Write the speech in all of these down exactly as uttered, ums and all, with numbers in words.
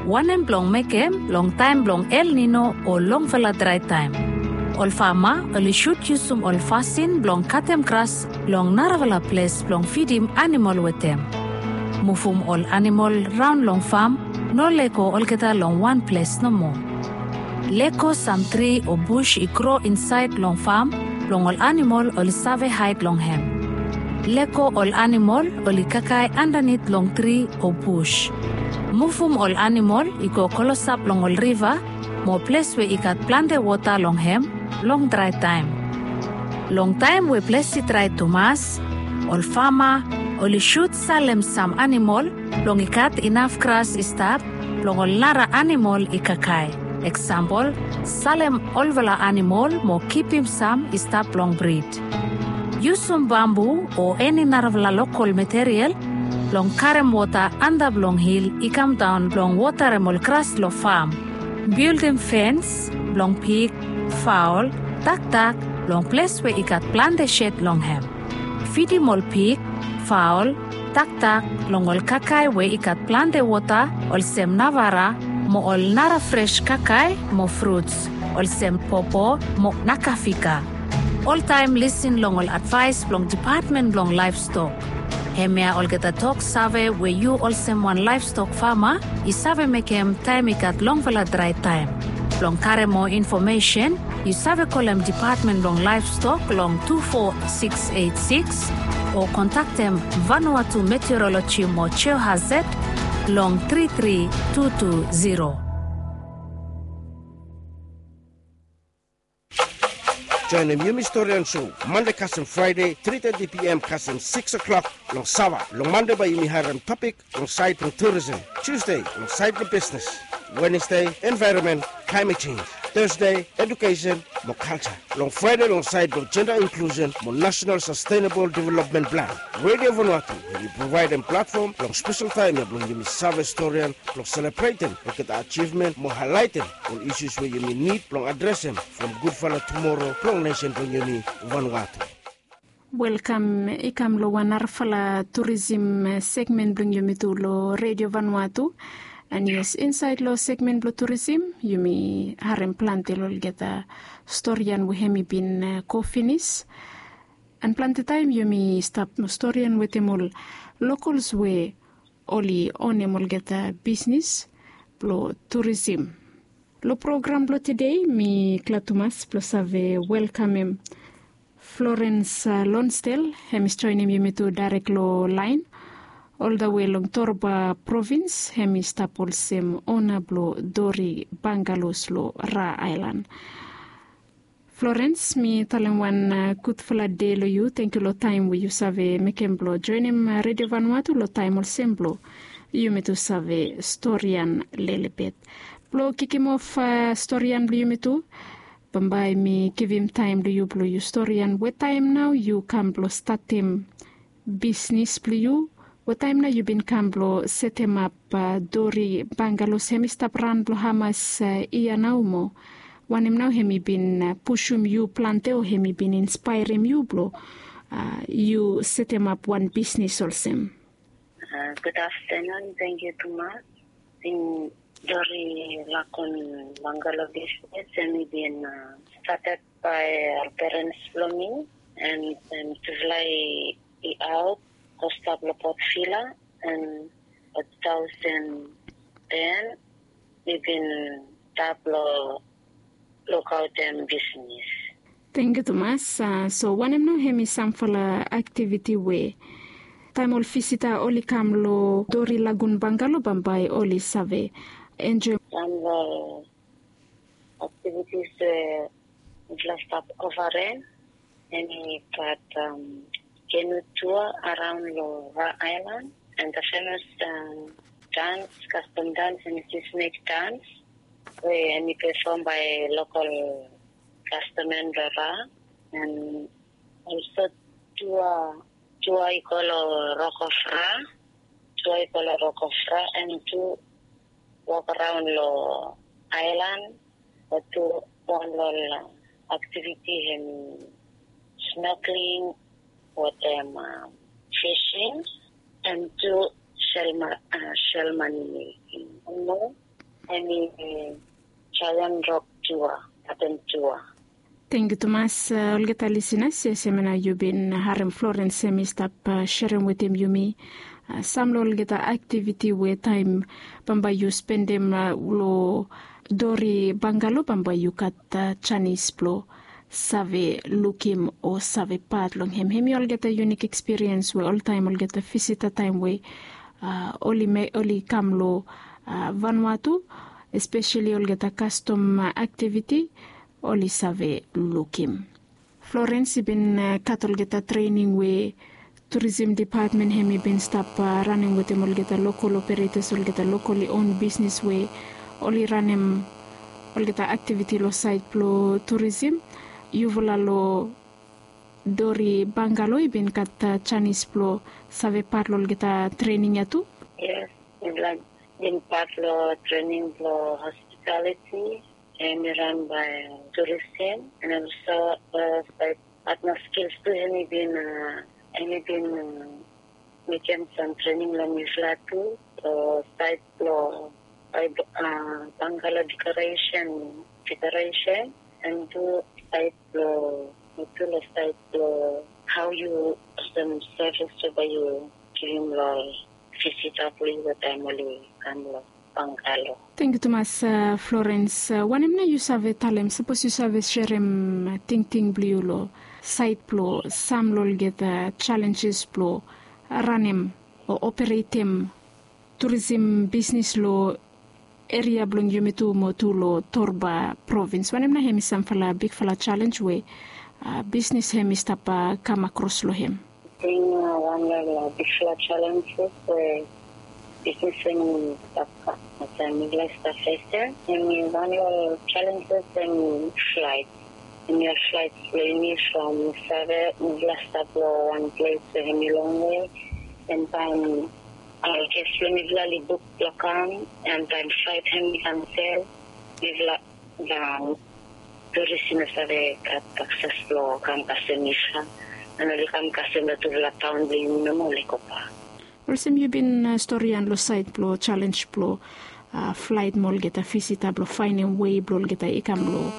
Wanem blong mekem long time blong El Nino o long vela dry time. Ol fama oli shoot yusum ol fasin blong katem grass long naravala place blong feedim animal wetem. Mufum ol animal round long farm no leko ol geta long one place no more. Leko some tree or bush I grow inside long farm long ol animal ol save hide long hem. Leko ol animal oli kakai underneath long tree or bush. Mufum ol animal I go kolosap long ol river mo place where I got plant water long hem long dry time. Long time we place it dry to mass ol farmer oli shoot salem some animal long I got enough grass stop long ol nara animal I kakai. Example, salem ol vela animal mo keep him some stop long breed. Use some bamboo or any narvala local material long carem water under long hill I come down long water emol grass lo farm. Build them fence long pig, fowl, duck duck long place where I got plant the shed long hem. Feed him all pig, fowl, duck duck long ol kakai where I got plant the water ol sem navara mo ol nara fresh kakai mo fruits ol sem popo mo nakafika. All time listen long all advice long department long livestock. Hemia all get a talk save where you all same one livestock farmer I save make him time I got long vela dry time. Long carry more information you save call them department long livestock long two four six eight six or contact them Vanuatu Meteorology mo Cheo Hazet long three three two two zero. Join the Yumi Historian Show, Monday Custom Friday, three thirty p.m. Custom six o'clock, long Sawa, long Monday by Yumi Haram topic, long side from tourism, Tuesday, long side from business, Wednesday, environment, climate change, Thursday, education, more culture, long Friday, long side from gender inclusion, more national sustainable development plan. Radio Vanuatu, we provide them platform, long special time, long Yumi Sawa Historian, long celebrating, look at the achievement, more highlighting, all issues where you need, long address them from good fella tomorrow, long nation from Yumi Vanuatu. Welcome, ikam lo wanarfala tourism segment bring Yumi to lo Radio Vanuatu. And yes, inside lo segment lo tourism, Yumi harem plante lo get a storian we hemi bin uh, cofinis. And plante time Yumi stop no storian with emol locals we oli on emol get a business lo tourism. Lo program lo today mi klatumas plus have welcome him Florence uh, Lonsdale, hem is joining Yumi to direct lo line. All the way along Torba province, hem is tapol sem onablo Dori Bangaloslo Ra Island. Florence, mi talang wan uh, good fala day lo you. Thank you lo time we you save mekemblo join him uh, Radio Vanuatu lo time ol semblo. You me to save storian lelebet. Blo kikim of uh, storian blo you me to. Bambay mi give him time lo you blo you storian. What time now you come blo start him business blo you. What time na you been come blo set him up uh, Dori Bangalos hemista pran blo hamas uh, iya naumo. One him now hemi been uh, push him you plante or hemi been inspire him you blo. Uh, you set him up one business or same. Uh, good afternoon, thank you too much. In Dori Lakon Bangalo business hemi been uh, started by our parents blooming and and to fly out. Costa Port Villa and two thousand ten we've been tablo local term business. Thank you, Thomas. Uh, so one of them hemi sample activity way. Time all visita oli kamlo Dori Lagoon Bangalo Bambai oli save. Enjoy. Some uh, activities uh, last up covering and we got um, canoe tour around Ra Island and the famous um, dance, custom dance and snake dance, where we performed by local customer Ra, and also tour tour I call Rock of Ra, tour I call Rock of Ra, and to walk around Lo Island, or to one activity and snorkeling. For them um, fishing and to shell, uh, shell money making. No? Any Chayan Rock tour, Aten tour. Thank you, Thomas. Olgeta listeners, semana yubin harem Florence semistap sharing with him yumi. Samlo olgeta activity we time bamba you spend them lo dori bangalo bamba you kat Chinese plo save lookim or save part long him. Him olgeta unique experience we all time olgeta visita time we oli me oli kamlo Vanuatu, especially olgeta custom activity. Oli save lookim. Florence been uh, cattle get a training way tourism department hemi been stop uh, running with them all get a local operators all get a locally owned business way only run him all get a activity lo site plo tourism yuvola lo dori bangalo been kat uh, Chinese plo save parlo get a training yatu. Yes, like in parlo training plo hospitality. And run by tourism, and also uh, like atma skills to any been uh, any been uh, making some training la mifla too, uh, site law, uh, bungalow decoration, decoration, and do site law, do site law, how you some service to by you giving law, visit up with the family, and law. Bangalo. Thank you, Thomas. Uh, Florence, uh, when you save talem, suppose you save sherem ting ting blue lo, site plo, some lol get uh, challenges plo, ranem or operate him, tourism business law, area blung yumitu motulo, Torba province. When you hemi some fala big fala challenge way, uh, business hemi stapa come across lo him. Thing uh, one of the big fala challenges where business in Dhaka, as a Middle East officer, and one of challenges in flights. In your flights, we from Save, Middle East one place to a long way, and then I guess when we really book Lokan, and then flight him cancel, we've the tourism Save access law, campus emission, and we come customer to the town being no more like Also, you've been uh, story and lo site plo challenge plo uh, flight mol get a visita plo finding way plo get a ikam lo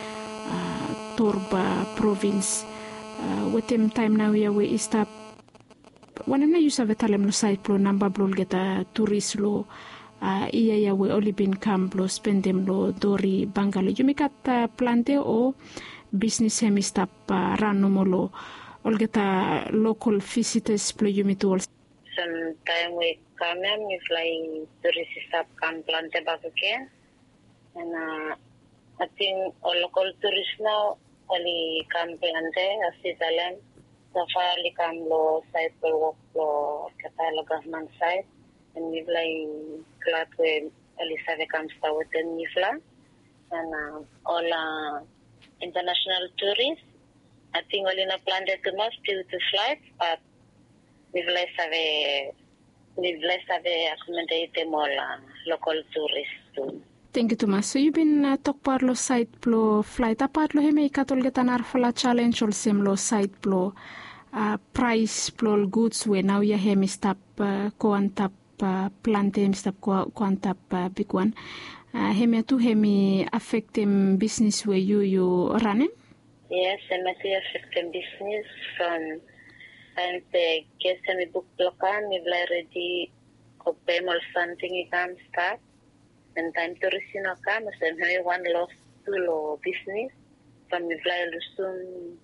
uh, Torba province. Uh, with them time now we we stop. When I'm not use of a talem lo site plo number plo get a tourist lo uh, iya ya we only been come plo spend them lo dori bangalo. You make at uh, plante or business hemi stop uh, run no molo. All get a local visitors plo you meet all. Sometime we come and we fly tourist stop come plante back again. And uh, I think all local tourists now only come plante as Italem. Safari come lo site will walk lo Catalogue government site. And we fly glad we only save come start with the Nifla. And uh, all uh, international tourists. I think only na plante too much due to flights, but we've less of a we've less of a accommodate more uh, local tourists too. Thank you, Thomas. So you've been uh, talk par lo site plo flight apart lo heme ikatol getanar fala challenge ol sem lo site plo uh, price plo goods we now ya heme stop uh, ko antap uh, plante heme stop ko ko antap uh, big one. Uh, heme tu heme affect him business we you you running? Yes, heme tu affect him business from and the guest me book lokan me ready ko payment something you can start and time to receive no come so me one loss to lo business from me fly soon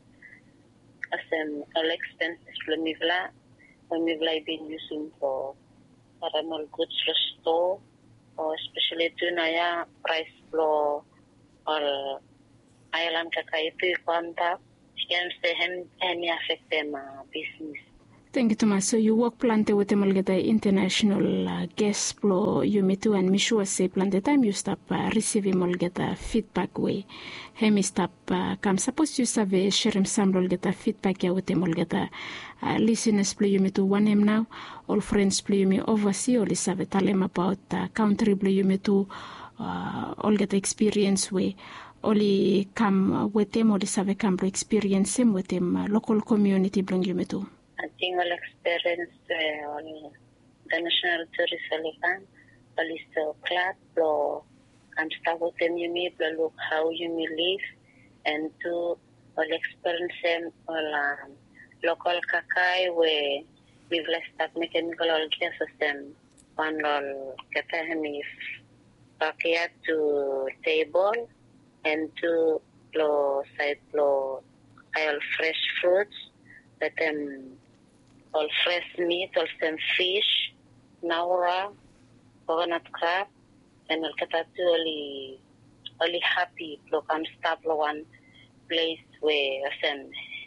as an all expenses from me fly when me fly been using for para more goods for store or especially to naya price flow or island kakai to contact can stay him and affect them uh, business. Thank you, Thomas. So you work plante with them get the international uh, guest flow you meet to and me sure say plante time you stop uh, receiving all get a feedback way. Hemi stop uh, come suppose you save share him some all get a feedback ya with them all get a uh, listeners play you meet to one him now all friends play you me oversee all is have tell him about uh, country play you meet to uh, all get experience way. Only come with them or have come to experience him with them uh, local community bring you to. I think all experience uh, on the national tourist elephant, all is the club or come start with them you meet, look how you may live, and to all experience them all um, local kakai where we've left that mechanical all system one all kata hemi backyard to table and to lo side lo all fresh fruits, let them all fresh meat, all some fish, naura, coconut crab, and all kata to only only happy lo come stop lo one place where some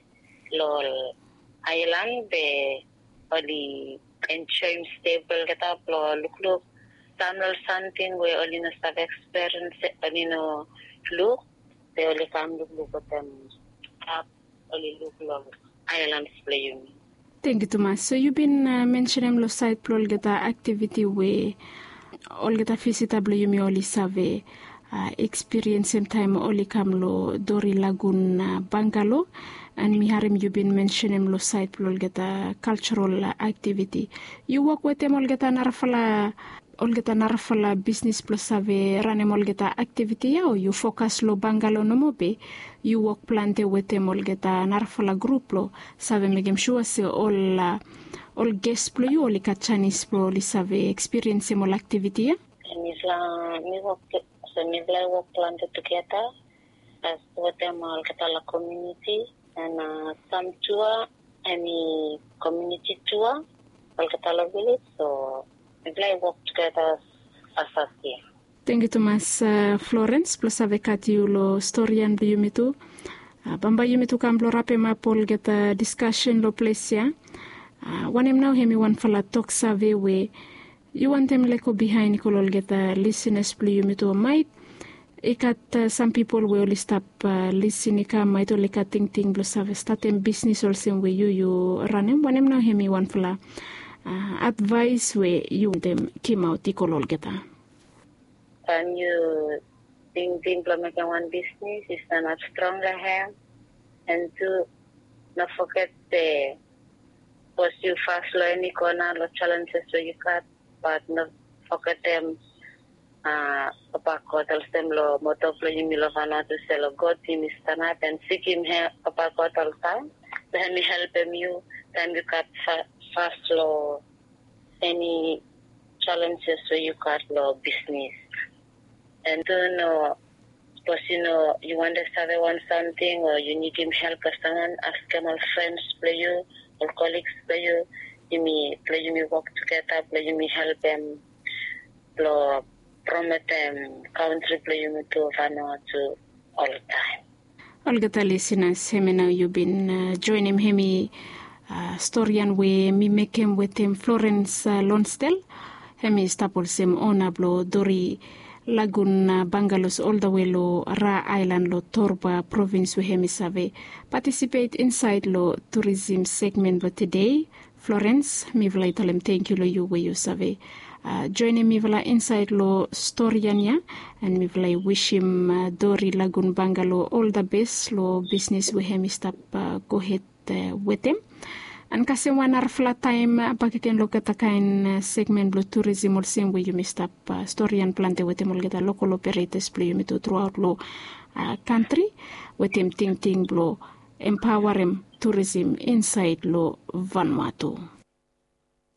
lo island be only enjoy stable kata lo look look tunnel something where only no have experience only no look they only come look look at them up only look look islands play you. Thank you, Thomas. So you've been uh, mentioning lo site plol geta activity where all geta visitable you me only save uh, experience same time only come lo Dori Lagoon uh, Bangalo, and me harim you've been mentioning lo site plol geta cultural uh, activity. You work with them all geta narfala all geta narfala business plus save ranem all geta activity or you focus lo Bangalo no mobe. You work plante with them all geta narfala group lo save megem sure se all uh, all guests plo you all ka Chinese plo li save experience all activity ya. Misla mi work so misla work plante together as with them all geta la community and uh, some tour any community tour all geta la village so misla work together as a team. Thank you, Thomas. Uh, Florence, plus avec you lo story and yumitu. Uh, Bamba yumitu kam lo rape ma pol get a discussion lo place ya. Uh, one em now hemi one fala talk save we. You want them leko behind kolol get a listeners pli yumitu might. Ikat uh, some people will only stop uh, listening ka might only ka ting ting lo save start em business or same way you you run em. One em now hemi one fala uh, advice we you them came out ikolol get a. And you think to implement one business is not stronger hand and to not forget the post you fast learning corner the challenges so you got but not forget them uh about tell them lo moto playing me love to sell God him is stand and seek him here about all time then me help him you then you got fa- fast lo any challenges so you got lo business. And to know, because you know, you want to start one something or you need him help or someone, ask them all friends play you or colleagues play you, you may play you may work together, play you may help them, play, promote them, country play you may to Vanuatu all the time. All the listeners, hemi now you've been uh, joining hemi uh, story and we me make him with him Florence uh, Lonsdale, hemi staples him onablo Dori Lagoon uh, Bangalos all the way lo Ra Island lo Torba province we hemisave participate inside lo tourism segment but today Florence mi vla italem thank you lo you we you save uh, join mi vla inside lo storiania and mi vla wish him uh, Dori Lagoon Bangalo all the best lo business we hemistap uh, go ahead uh, with him. And kasi wanar flat time pakikin lo kata kain segment lo tourism or same way you missed up uh, story and plante with them all get a local operators play you to throughout lo uh, country with them ting ting lo empower him tourism inside lo Vanuatu.